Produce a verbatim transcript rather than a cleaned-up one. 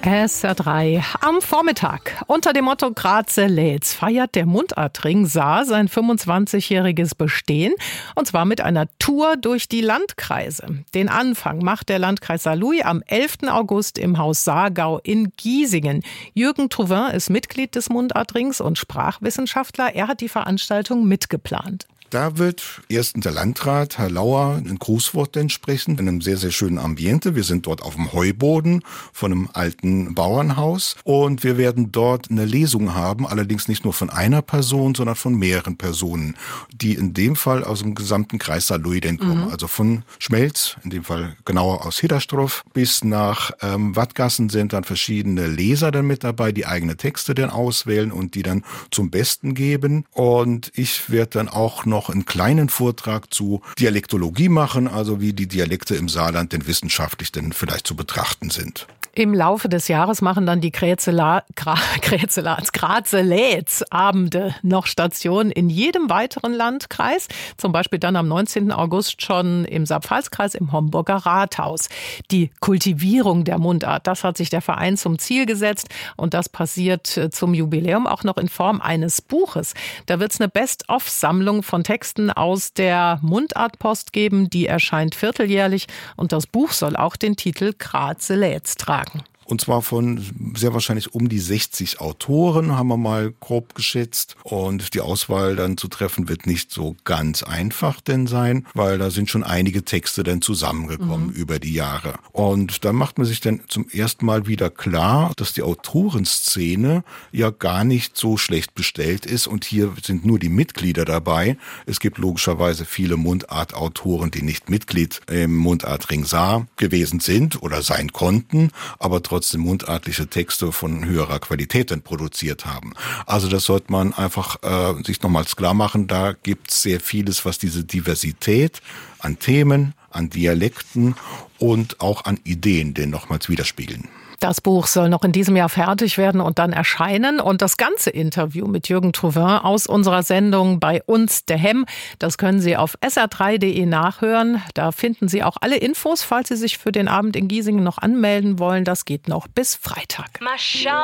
S R drei am Vormittag. Unter dem Motto Graze lädt's feiert der Mundartring Saar sein fünfundzwanzigjähriges Bestehen. Und zwar mit einer Tour durch die Landkreise. Den Anfang macht der Landkreis Saarlouis am elften August im Haus Saargau in Giesingen. Jürgen Trouvin ist Mitglied des Mundartrings und Sprachwissenschaftler. Er hat die Veranstaltung mitgeplant. Da wird erstens der Landrat, Herr Lauer, ein Grußwort entsprechen, in einem sehr, sehr schönen Ambiente. Wir sind dort auf dem Heuboden von einem alten Bauernhaus und wir werden dort eine Lesung haben, allerdings nicht nur von einer Person, sondern von mehreren Personen, die in dem Fall aus dem gesamten Kreis Saarlouis denn kommen. Mhm. Also von Schmelz, in dem Fall genauer aus Hidderstroff, bis nach ähm, Wattgassen sind dann verschiedene Leser dann mit dabei, die eigene Texte dann auswählen und die dann zum Besten geben. Und ich werde dann auch noch einen kleinen Vortrag zu Dialektologie machen, also wie die Dialekte im Saarland denn wissenschaftlich denn vielleicht zu betrachten sind. Im Laufe des Jahres machen dann die Graze lädt's Abende noch Station in jedem weiteren Landkreis. Zum Beispiel dann am neunzehnten August schon im Saar-Pfalz-Kreis im Homburger Rathaus. Die Kultivierung der Mundart, das hat sich der Verein zum Ziel gesetzt. Und das passiert zum Jubiläum auch noch in Form eines Buches. Da wird es eine Best-of-Sammlung von Texten aus der Mundartpost geben. Die erscheint vierteljährlich. Und das Buch soll auch den Titel Graze lädt's tragen. Und zwar von sehr wahrscheinlich um die sechzig Autoren, haben wir mal grob geschätzt. Und die Auswahl dann zu treffen wird nicht so ganz einfach denn sein, weil da sind schon einige Texte dann zusammengekommen mhm. über die Jahre. Und da macht man sich dann zum ersten Mal wieder klar, dass die Autorenszene ja gar nicht so schlecht bestellt ist. Und hier sind nur die Mitglieder dabei. Es gibt logischerweise viele Mundartautoren, die nicht Mitglied im Mundartring Saar gewesen sind oder sein konnten, aber trotzdem mundartliche Texte von höherer Qualität dann produziert haben. Also das sollte man einfach äh, sich nochmals klar machen, da gibt es sehr vieles, was diese Diversität an Themen, an Dialekten und auch an Ideen denn nochmals widerspiegeln. Das Buch soll noch in diesem Jahr fertig werden und dann erscheinen. Und das ganze Interview mit Jürgen Trouvin aus unserer Sendung bei uns der Hemm, das können Sie auf S R drei punkt de nachhören. Da finden Sie auch alle Infos, falls Sie sich für den Abend in Giesingen noch anmelden wollen. Das geht noch bis Freitag.